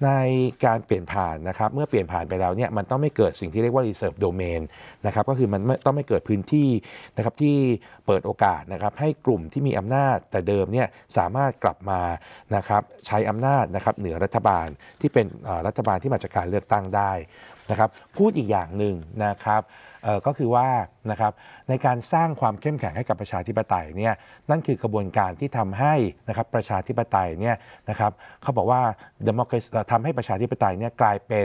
ในการเปลี่ยนผ่านนะครับเมื่อเปลี่ยนผ่านไปแล้วเนี่ยมันต้องไม่เกิดสิ่งที่เรียกว่า reserve domain นะครับก็คือมันต้องไม่เกิดพื้นที่นะครับที่เปิดโอกาสนะครับให้กลุ่มที่มีอำนาจแต่เดิมเนี่ยสามารถกลับมานะครับใช้อำนาจนะครับเหนือรัฐบาลที่เป็นรัฐบาลที่มาจากการเลือกตั้งได้นะครับพูดอีกอย่างหนึ่งนะครับก็คือว่านะครับในการสร้างความเข้มแข็งให้กับประชาธิปไตยเนี่ยนั่นคือกระบวนการที่ทำให้นะครับประชาธิปไตยเนี่ยนะครับเขาบอกว่า democracy ทำให้ประชาธิปไตยเนี่ยกลายเป็น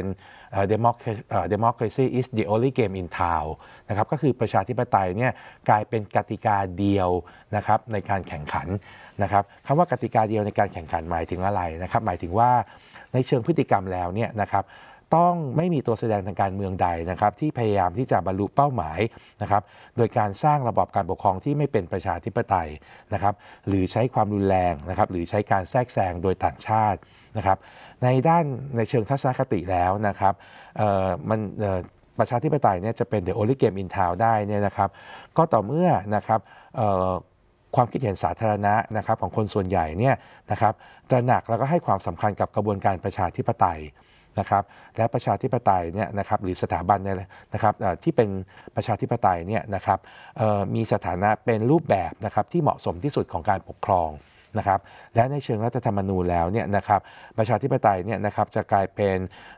democracy is the only game in town นะครับก็คือประชาธิปไตยเนี่ยกลายเป็นกติกาเดียวนะครับในการแข่งขันนะครับคำว่ากติกาเดียวในการแข่งขันหมายถึงอะไรนะครับหมายถึงว่าในเชิงพฤติกรรมแล้วเนี่ยนะครับต้องไม่มีตัวแสดงทางการเมืองใดนะครับที่พยายามที่จะบรรลุเป้าหมายนะครับโดยการสร้างระบอบการปกครองที่ไม่เป็นประชาธิปไตยนะครับหรือใช้ความรุนแรงนะครับหรือใช้การแทรกแซงโดยต่างชาตินะครับในเชิงทัศนคติแล้วนะครับประชาธิปไตยเนี่ยจะเป็น the only game in town ได้เนี่ยนะครับก็ต่อเมื่อนะครับความคิดเห็นสาธารณะนะครับของคนส่วนใหญ่เนี่ยนะครับตระหนักแล้วก็ให้ความสำคัญกับกระบวนการประชาธิปไตยนะครับและประชาธิปไตยเนี่ยนะครับหรือสถาบันเนี่ยนะครับที่เป็นประชาธิปไตยเนี่ยนะครับมีสถานะเป็นรูปแบบนะครับที่เหมาะสมที่สุดของการปกครองนะครับและในเชิงรัฐธรรมนูญแล้วเนี่ยนะครับประชาธิปไตยเนี่ยนะครับจะกลายเป็น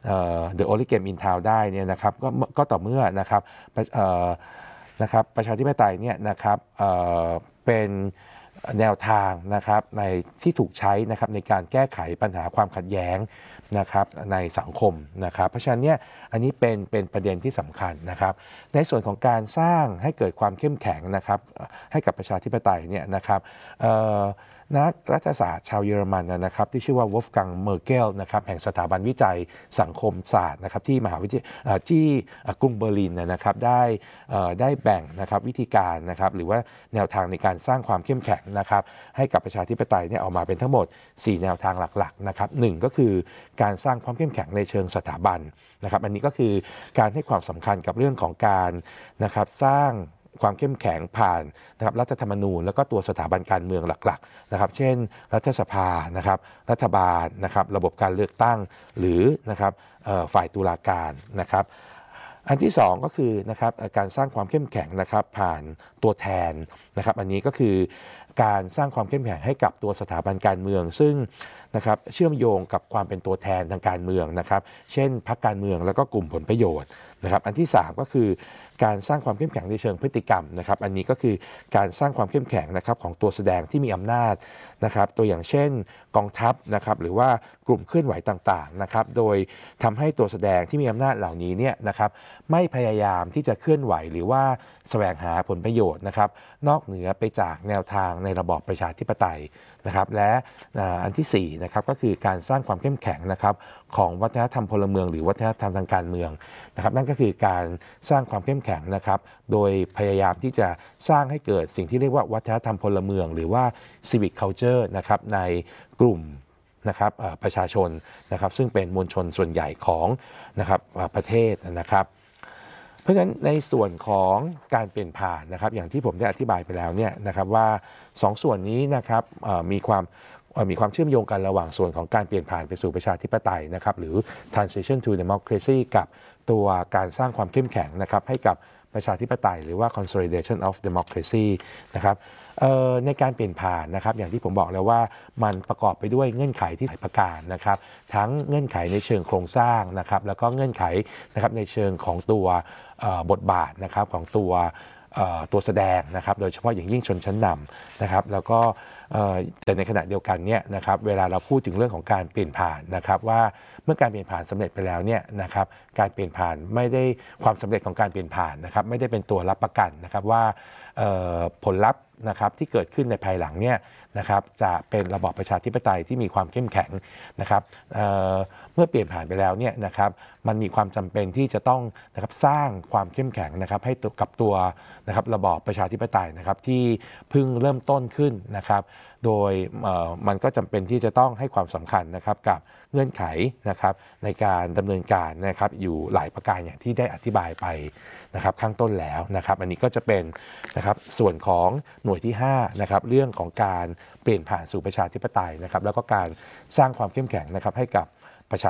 the only game in town ได้เนี่ยนะครับก็ต่อเมื่อนะครับประชาธิปไตยเนี่ยนะครับเป็นแนวทางนะครับที่ถูกใช้นะครับในการแก้ไขปัญหาความขัดแย้งนะครับในสังคมนะครับเพราะฉะนั้นเนี่ยอันนี้เป็นประเด็นที่สำคัญนะครับในส่วนของการสร้างให้เกิดความเข้มแข็งนะครับให้กับประชาธิปไตยเนี่ยนะครับนักรัฐศาสตร์ชาวเยอรมันนะครับที่ชื่อว่าวอล์ฟกัง เมอร์เกลนะครับแห่งสถาบันวิจัยสังคมศาสตร์นะครับที่มหาวิทยาลัยที่กรุงเบอร์ลินนะครับได้แบ่งนะครับวิธีการนะครับหรือว่าแนวทางในการสร้างความเข้มแข็งนะครับให้กับประชาธิปไตยเนี่ยออกมาเป็นทั้งหมด4แนวทางหลักๆนะครับ1ก็คือการสร้างความเข้มแข็งในเชิงสถาบันนะครับอันนี้ก็คือการให้ความสำคัญกับเรื่องของการนะครับสร้างความเข้มแข็งผ่านนะครับรัฐธรรมนูญแล้วก็ตัวสถาบันการเมืองหลักๆนะครับเช่นรัฐสภานะครับรัฐบาลนะครับระบบการเลือกตั้งหรือนะครับฝ่ายตุลาการนะครับอันที่2ก็คือนะครับการสร้างความเข้มแข็งนะครับผ่านตัวแทนนะครับอันนี้ก็คือการสร้างความเข้มแข็งให้กับตัวสถาบันการเมืองซึ่งนะครับเชื่อมโยงกับความเป็นตัวแทนทางการเมืองนะครับเช่นพรรคการเมืองแล้วก็กลุ่มผลประโยชน์นะครับอันที่3ก็คือการสร้างความเข้มแข็งในเชิงพฤติกรรมนะครับอันนี้ก็คือการสร้างความเข้มแข็งนะครับของตัวแสดงที่มีอำนาจนะครับตัวอย่างเช่นกองทัพนะครับหรือว่ากลุ่มเคลื่อนไหวต่างๆนะครับโดยทำให้ตัวแสดงที่มีอำนาจเหล่านี้เนี่ยนะครับไม่พยายามที่จะเคลื่อนไหวหรือว่าแสวงหาผลประโยชน์นะครับนอกเหนือไปจากแนวทางในระบอบประชาธิปไตยนะครับและอันที่4นะครับก็คือการสร้างความเข้มแข็งนะครับของวัฒนธรรมพลเมืองหรือวัฒนธรรมทางการเมืองนะครับนั่นก็คือการสร้างความเข้มแข็งนะครับโดยพยายามที่จะสร้างให้เกิดสิ่งที่เรียกว่าวัฒนธรรมพลเมืองหรือว่า civic culture นะครับในกลุ่มนะครับประชาชนนะครับซึ่งเป็นมวลชนส่วนใหญ่ของนะครับประเทศนะครับเพราะฉะนั้นในส่วนของการเปลี่ยนผ่านนะครับอย่างที่ผมได้อธิบายไปแล้วเนี่ยนะครับว่า2ส่วนนี้นะครับมีความเชื่อมโยงกันระหว่างส่วนของการเปลี่ยนผ่านไปสู่ประชาธิปไตยนะครับหรือ transition to democracy กับตัวการสร้างความเข้มแข็งนะครับให้กับประชาธิปไตยหรือว่า consolidation of democracy นะครับในการเปลี่ยนผ่านนะครับอย่างที่ผมบอกแล้วว่ามันประกอบไปด้วยเงื่อนไขที่หลายประการนะครับทั้งเงื่อนไขในเชิงโครงสร้างนะครับแล้วก็เงื่อนไขนะครับในเชิงของตัวบทบาทนะครับของตัวแสดงนะครับโดยเฉพาะอย่างยิ่งชนชั้นนำนะครับแล้วก็แต่ในขณะเดียวกันเนี่ยนะครับเวลาเราพูดถึงเรื่องของการเปลี่ยนผ่านนะครับว่าเมื่อการเปลี่ยนผ่านสำเร็จไปแล้วเนี่ยนะครับการเปลี่ยนผ่านไม่ได้ความสำเร็จของการเปลี่ยนผ่านนะครับไม่ได้เป็นตัวรับประกันนะครับว่าผลลัพธ์นะครับที่เกิดขึ้นในภายหลังเนี่ยนะครับจะเป็นระบอบประชาธิปไตยที่มีความเข้มแข็งนะครับเมื่อเปลี่ยนผ่านไปแล้วเนี่ยนะครับมันมีความจำเป็นที่จะต้องนะครับสร้างความเข้มแข็งนะครับให้กับตัวนะครับระบอบประชาธิปไตยนะครับที่เพิ่งเริ่มต้นขึ้นนะครับโดยมันก็จำเป็นที่จะต้องให้ความสำคัญนะครับกับเงื่อนไขนะครับในการดำเนินการนะครับอยู่หลายประการอย่างที่ได้อธิบายไปนะครับข้างต้นแล้วนะครับอันนี้ก็จะเป็นนะครับส่วนของหน่วยที่5นะครับเรื่องของการเปลี่ยนผ่านสู่ประชาธิปไตยนะครับแล้วก็การสร้างความเข้มแข็งนะครับให้กับ